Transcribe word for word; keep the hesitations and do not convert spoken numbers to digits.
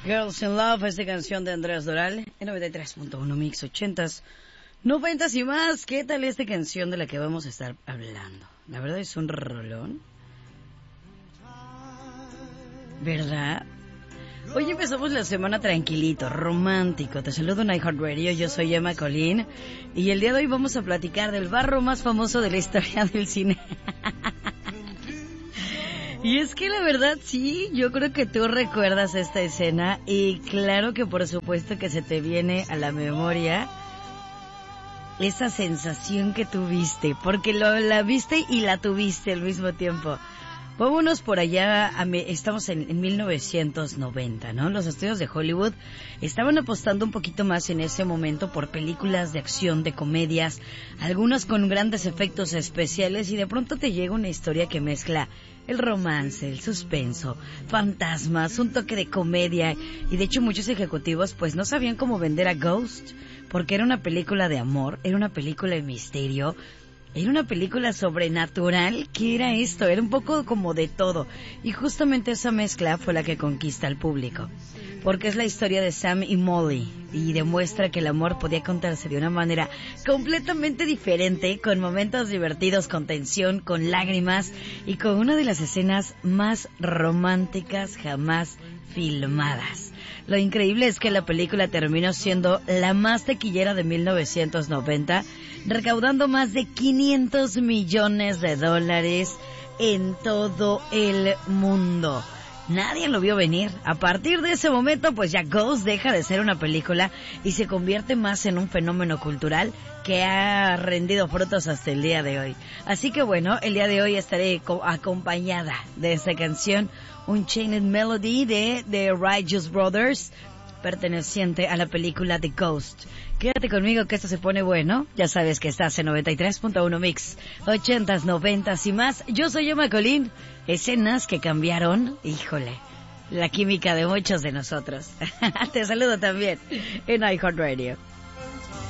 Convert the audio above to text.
Girls in Love, esta canción de Andrés Doral, en noventa y tres punto uno Mix ochentas, noventas y más. ¿Qué tal esta canción de la que vamos a estar hablando? La verdad es un rolón, ¿verdad? Hoy empezamos la semana tranquilito, romántico. Te saludo en iHeartRadio, yo soy Emma Colín. Y el día de hoy vamos a platicar del barro más famoso de la historia del cine. Y es que la verdad sí, yo creo que tú recuerdas esta escena. Y claro que por supuesto que se te viene a la memoria esa sensación que tuviste, porque lo, la viste y la tuviste al mismo tiempo. Vámonos por allá, a me, estamos en, en mil novecientos noventa, ¿no? Los estudios de Hollywood estaban apostando un poquito más en ese momento por películas de acción, de comedias, algunas con grandes efectos especiales, y de pronto te llega una historia que mezcla el romance, el suspenso, fantasmas, un toque de comedia, y de hecho muchos ejecutivos pues no sabían cómo vender a Ghost, porque era una película de amor, era una película de misterio. Era una película sobrenatural. ¿Qué era esto? Era un poco como de todo. Y justamente esa mezcla fue la que conquista al público. Porque es la historia de Sam y Molly. Y demuestra que el amor podía contarse de una manera completamente diferente. Con momentos divertidos, con tensión, con lágrimas. Y con una de las escenas más románticas jamás filmadas. Lo increíble es que la película terminó siendo la más taquillera de mil novecientos noventa, recaudando más de quinientos millones de dólares en todo el mundo. Nadie lo vio venir. A partir de ese momento, pues ya Ghost deja de ser una película y se convierte más en un fenómeno cultural que ha rendido frutos hasta el día de hoy. Así que bueno, el día de hoy estaré co- acompañada de esta canción, Unchained Melody de The Righteous Brothers, perteneciente a la película The Ghost. Quédate conmigo que esto se pone bueno. Ya sabes que estás en noventa y tres punto uno Mix, ochentas, noventas y más. Yo soy Emma Colín. Escenas que cambiaron, híjole, la química de muchos de nosotros. Te saludo también en iHeartRadio.